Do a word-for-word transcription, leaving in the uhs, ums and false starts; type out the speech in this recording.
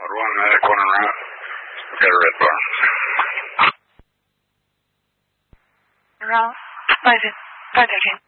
one, medic one en route. Got a red bar. En route. five thirteen.